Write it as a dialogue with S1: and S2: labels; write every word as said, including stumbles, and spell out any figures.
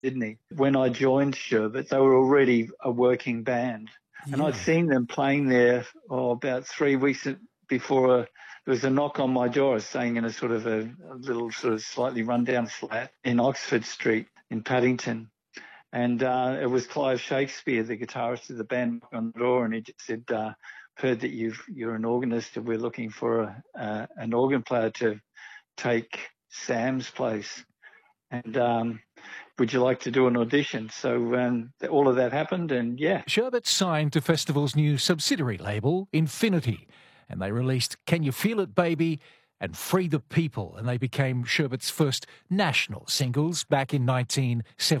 S1: Sydney. When I joined Sherbet, they were already a working band.
S2: Yeah.
S1: And I'd seen them playing there oh, about three weeks before a, there was a knock on my door. I was staying in a sort of a, a little sort of slightly rundown flat in Oxford Street in Paddington. And uh, it was Clive Shakespeare, the guitarist of the band, on the door, and he just said, uh, heard that you've, you're an organist and we're looking for a, uh, an organ player to take Sam's place. And um, would you like to do an audition? So um, all of that happened, and yeah.
S2: Sherbet signed to Festival's new subsidiary label, Infinity, and they released Can You Feel It, Baby and Free the People, and they became Sherbet's first national singles back in nineteen seventy.